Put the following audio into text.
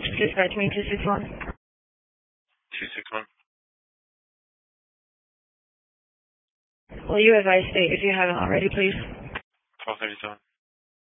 Dispatch me 261. 261. Will you advise state if you haven't already, please? 1237.